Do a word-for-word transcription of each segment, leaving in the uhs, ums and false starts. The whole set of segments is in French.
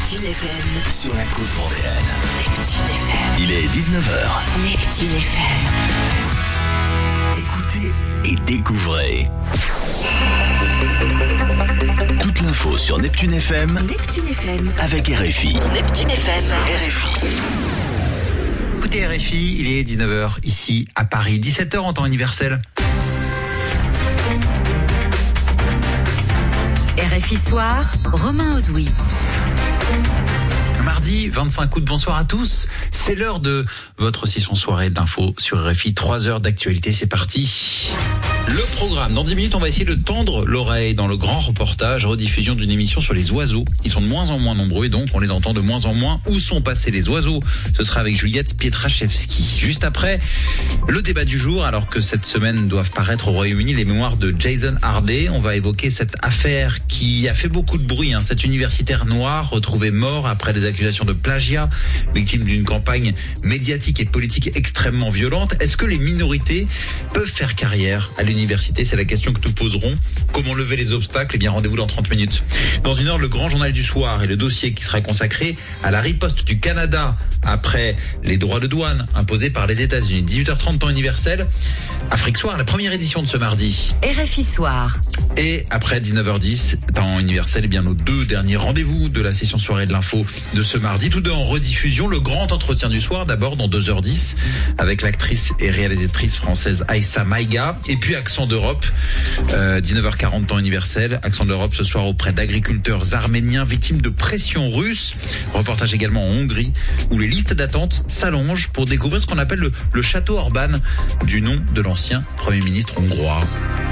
Neptune F M. Sur la côte vendéenne. Neptune F M. Il est dix-neuf heures. Neptune F M. Écoutez et découvrez. Toute l'info sur Neptune F M. Neptune F M. Avec R F I. Neptune F M. R F I. Écoutez R F I, il est dix-neuf heures ici à Paris, dix-sept heures en temps universel. R F I Soir, Romain Ozoui. Mardi vingt-cinq août, bonsoir à tous. C'est l'heure de votre session soirée d'info sur R F I. trois heures d'actualité, c'est parti. Le programme, dans dix minutes, on va essayer de tendre l'oreille dans le grand reportage rediffusion d'une émission sur les oiseaux. Ils sont de moins en moins nombreux et donc on les entend de moins en moins. Où sont passés les oiseaux ? Ce sera avec Juliette Pietraszewski. Juste après, le débat du jour, alors que cette semaine doivent paraître au Royaume-Uni les mémoires de Jason Harday. On va évoquer cette affaire qui a fait beaucoup de bruit, hein. Cet universitaire noir retrouvé mort après des accusations de plagiat, victime d'une campagne médiatique et politique extrêmement violente. Est-ce que les minorités peuvent faire carrière à l'université ? C'est la question que nous poserons. Comment lever les obstacles ? Eh bien, rendez-vous dans trente minutes. Dans une heure, le grand journal du soir et le dossier qui sera consacré à la riposte du Canada après les droits de douane imposés par les États-Unis. dix-huit heures trente, temps universel. Afrique Soir, la première édition de ce mardi. R F I Soir. Et après dix-neuf heures dix, temps universel, eh bien nos deux derniers rendez-vous de la session soirée de l'info de ce mardi. Tous deux en rediffusion. Le grand entretien du soir, d'abord dans deux heures dix, avec l'actrice et réalisatrice française Aïssa Maïga. Et puis Accent d'Europe, euh, dix-neuf heures quarante, temps universel. Accent d'Europe ce soir auprès d'agriculteurs arméniens victimes de pression russe. Reportage également en Hongrie, où les listes d'attente s'allongent pour découvrir ce qu'on appelle le, le château Orban, du nom de l'ancien Premier ministre hongrois.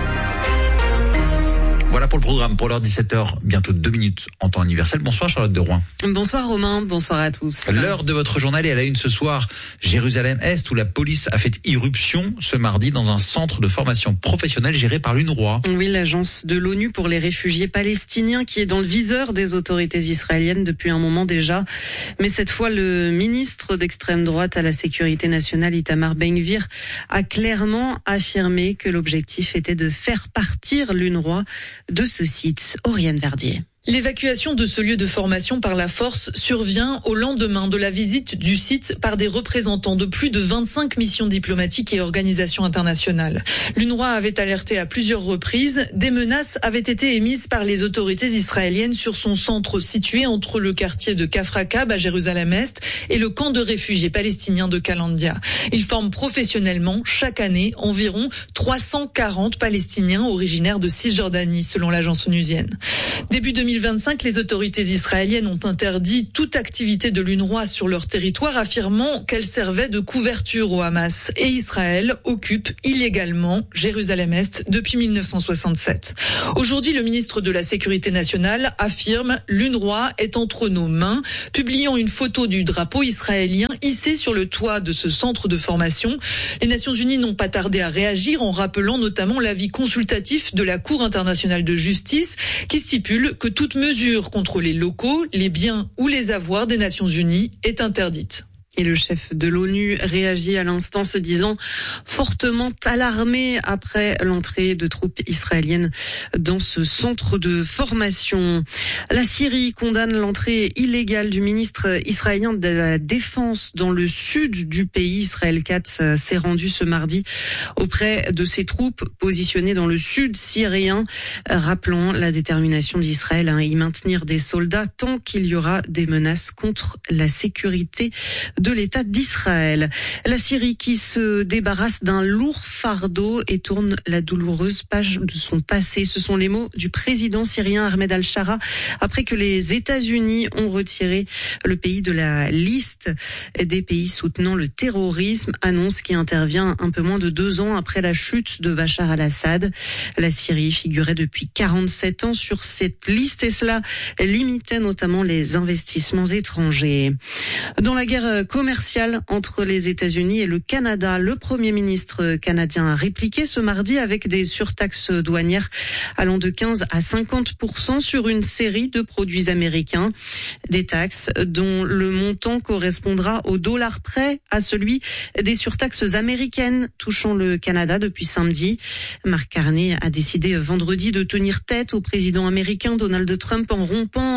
Voilà pour le programme, pour l'heure dix-sept heures, bientôt deux minutes en temps universel. Bonsoir Charlotte de Rouen. Bonsoir Romain, bonsoir à tous. L'heure de votre journal est à la une ce soir. Jérusalem-Est, où la police a fait irruption ce mardi dans un centre de formation professionnelle géré par l'UNRWA. Oui, l'agence de l'ONU pour les réfugiés palestiniens qui est dans le viseur des autorités israéliennes depuis un moment déjà. Mais cette fois, le ministre d'extrême droite à la sécurité nationale, Itamar Ben-Gvir, a clairement affirmé que l'objectif était de faire partir l'UNRWA de ce site. Oriane Verdier. L'évacuation de ce lieu de formation par la force survient au lendemain de la visite du site par des représentants de plus de vingt-cinq missions diplomatiques et organisations internationales. L'UNRWA avait alerté à plusieurs reprises. Des menaces avaient été émises par les autorités israéliennes sur son centre situé entre le quartier de Kafr-Akab à Jérusalem-Est et le camp de réfugiés palestiniens de Kalandia. Ils forment professionnellement chaque année environ trois cent quarante Palestiniens originaires de Cisjordanie, selon l'agence onusienne. Début deux mille vingt-cinq, les autorités israéliennes ont interdit toute activité de l'UNRWA sur leur territoire, affirmant qu'elle servait de couverture au Hamas. Et Israël occupe illégalement Jérusalem-Est depuis mille neuf cent soixante-sept. Aujourd'hui, le ministre de la Sécurité nationale affirme « L'UNRWA est entre nos mains », publiant une photo du drapeau israélien hissé sur le toit de ce centre de formation. Les Nations Unies n'ont pas tardé à réagir en rappelant notamment l'avis consultatif de la Cour internationale de justice qui stipule que toute mesure contre les locaux, les biens ou les avoirs des Nations Unies est interdite. Et le chef de l'ONU réagit à l'instant se disant fortement alarmé après l'entrée de troupes israéliennes dans ce centre de formation. La Syrie condamne l'entrée illégale du ministre israélien de la Défense dans le sud du pays. Israël Katz s'est rendu ce mardi auprès de ses troupes positionnées dans le sud syrien, rappelant la détermination d'Israël à y maintenir des soldats tant qu'il y aura des menaces contre la sécurité de l'État d'Israël. La Syrie qui se débarrasse d'un lourd fardeau et tourne la douloureuse page de son passé. Ce sont les mots du président syrien Ahmed al-Shara après que les États-Unis ont retiré le pays de la liste des pays soutenant le terrorisme, annonce qui intervient un peu moins de deux ans après la chute de Bachar al-Assad. La Syrie figurait depuis quarante-sept ans sur cette liste et cela limitait notamment les investissements étrangers. Dans la guerre commerciale entre les États-Unis et le Canada, le Premier ministre canadien a répliqué ce mardi avec des surtaxes douanières allant de quinze à cinquante pour cent sur une série de produits américains. Des taxes dont le montant correspondra au dollar près à celui des surtaxes américaines touchant le Canada depuis samedi. Mark Carney a décidé vendredi de tenir tête au président américain Donald Trump en rompant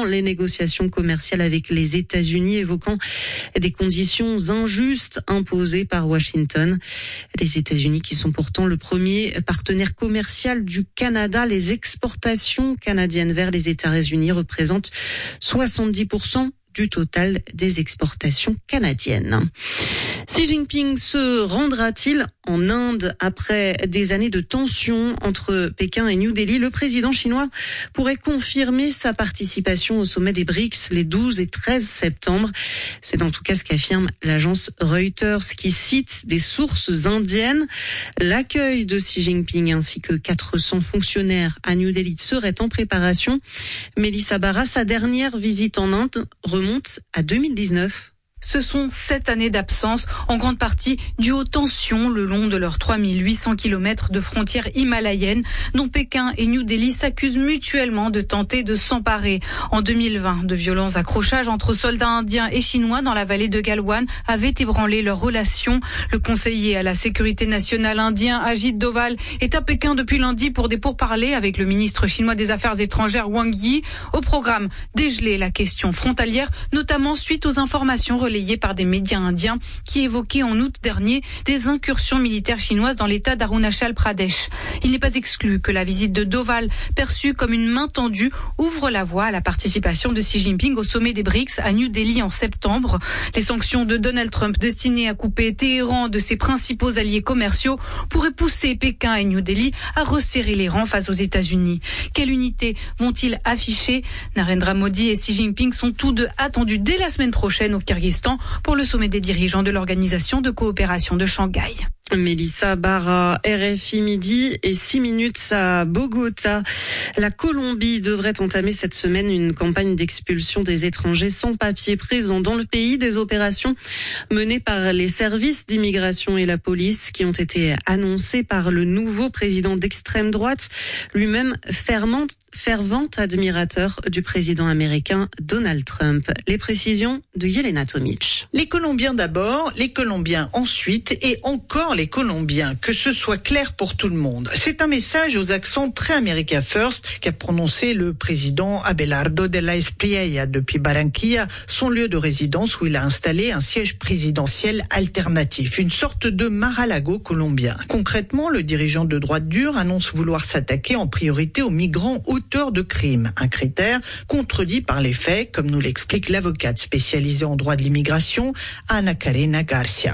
durcissant les négociations commerciales avec les États-Unis, évoquant des conditions injustes imposées par Washington. Les États-Unis qui sont pourtant le premier partenaire commercial du Canada. Les exportations canadiennes vers les États-Unis représentent soixante-dix pour cent du total des exportations canadiennes. Xi Jinping se rendra-t-il en Inde après des années de tension entre Pékin et New Delhi? Le président chinois pourrait confirmer sa participation au sommet des B R I C S les douze et treize septembre. C'est en tout cas ce qu'affirme l'agence Reuters qui cite des sources indiennes. L'accueil de Xi Jinping ainsi que quatre cents fonctionnaires à New Delhi serait en préparation. Mélissa Barra, sa dernière visite en Inde remonte à deux mille dix-neuf. Ce sont sept années d'absence, en grande partie dues aux tensions le long de leurs trois mille huit cents kilomètres de frontières himalayennes, dont Pékin et New Delhi s'accusent mutuellement de tenter de s'emparer. En deux mille vingt, de violents accrochages entre soldats indiens et chinois dans la vallée de Galwan avaient ébranlé leurs relations. Le conseiller à la sécurité nationale indien, Ajit Doval, est à Pékin depuis lundi pour des pourparlers avec le ministre chinois des Affaires étrangères Wang Yi. Au programme, dégeler la question frontalière, notamment suite aux informations relayées par des médias indiens qui évoquaient en août dernier des incursions militaires chinoises dans l'état d'Arunachal Pradesh. Il n'est pas exclu que la visite de Doval, perçue comme une main tendue, ouvre la voie à la participation de Xi Jinping au sommet des B R I C S à New Delhi en septembre. Les sanctions de Donald Trump destinées à couper Téhéran de ses principaux alliés commerciaux pourraient pousser Pékin et New Delhi à resserrer les rangs face aux États-Unis. Quelle unité vont-ils afficher? Narendra Modi et Xi Jinping sont tous deux attendus dès la semaine prochaine au Kyrgyzstan pour le sommet des dirigeants de l'Organisation de coopération de Shanghai. Mélissa Barra, R F I midi et six minutes à Bogota. La Colombie devrait entamer cette semaine une campagne d'expulsion des étrangers sans papier présents dans le pays. Des opérations menées par les services d'immigration et la police qui ont été annoncées par le nouveau président d'extrême droite, lui-même fervent, fervent admirateur du président américain Donald Trump. Les précisions de Yelena Tomic. Les Colombiens d'abord, les Colombiens ensuite et encore les Colombiens, que ce soit clair pour tout le monde. C'est un message aux accents très America First qu'a prononcé le président Abelardo de la Espriella depuis Barranquilla, son lieu de résidence où il a installé un siège présidentiel alternatif, une sorte de Mar-a-Lago colombien. Concrètement, le dirigeant de droite dure annonce vouloir s'attaquer en priorité aux migrants auteurs de crimes, un critère contredit par les faits, comme nous l'explique l'avocate spécialisée en droit de l'immigration, Ana Karina Garcia.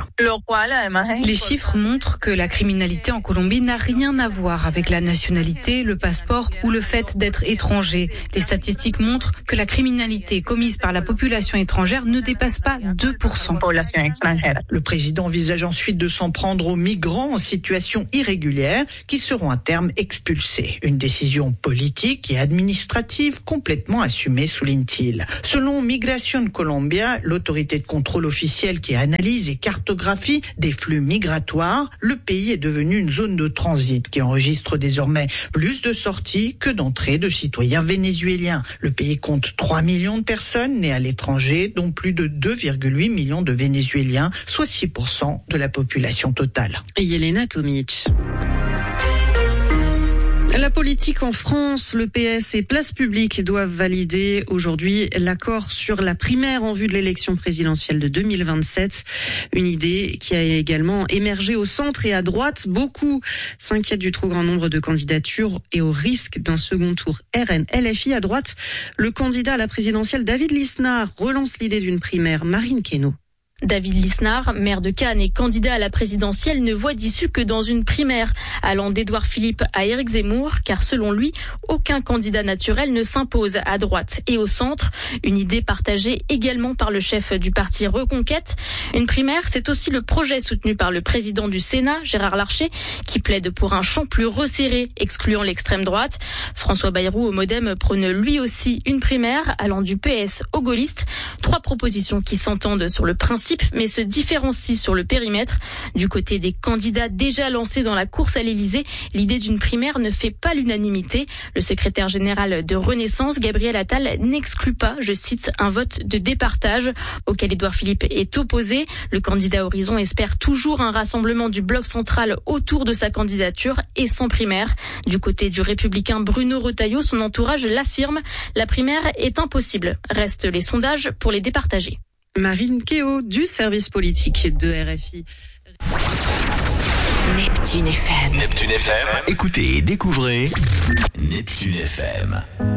Les chiffres montrent que la criminalité en Colombie n'a rien à voir avec la nationalité, le passeport ou le fait d'être étranger. Les statistiques montrent que la criminalité commise par la population étrangère ne dépasse pas deux pour cent. Le président envisage ensuite de s'en prendre aux migrants en situation irrégulière qui seront à terme expulsés. Une décision politique et administrative complètement assumée, souligne-t-il. Selon Migration Colombia, l'autorité de contrôle officielle qui analyse et cartographie des flux migratoires, le pays est devenu une zone de transit qui enregistre désormais plus de sorties que d'entrées de citoyens vénézuéliens. Le pays compte trois millions de personnes nées à l'étranger, dont plus de deux virgule huit millions de Vénézuéliens, soit six pour cent de la population totale. Yelena Tomic. La politique en France, le P S et Place Publique doivent valider aujourd'hui l'accord sur la primaire en vue de l'élection présidentielle de deux mille vingt-sept. Une idée qui a également émergé au centre et à droite. Beaucoup s'inquiètent du trop grand nombre de candidatures et au risque d'un second tour R N L F I. À droite, le candidat à la présidentielle David Lisnard relance l'idée d'une primaire. Marine Queneau. David Lisnard, maire de Cannes et candidat à la présidentielle, ne voit d'issue que dans une primaire, allant d'Édouard Philippe à Éric Zemmour, car selon lui, aucun candidat naturel ne s'impose à droite et au centre. Une idée partagée également par le chef du parti Reconquête. Une primaire, c'est aussi le projet soutenu par le président du Sénat, Gérard Larcher, qui plaide pour un champ plus resserré, excluant l'extrême droite. François Bayrou au Modem prône lui aussi une primaire, allant du P S aux gaullistes. Trois propositions qui s'entendent sur le principe principe, mais se différencient sur le périmètre. Du côté des candidats déjà lancés dans la course à l'Élysée, l'idée d'une primaire ne fait pas l'unanimité. Le secrétaire général de Renaissance, Gabriel Attal, n'exclut pas, je cite, un vote de départage auquel Édouard Philippe est opposé. Le candidat Horizon espère toujours un rassemblement du bloc central autour de sa candidature et sans primaire. Du côté du républicain Bruno Retailleau, son entourage l'affirme, la primaire est impossible. Restent les sondages pour les départager. Marine Kéo du service politique de R F I. Neptune F M. Neptune F M. Écoutez et découvrez Neptune F M.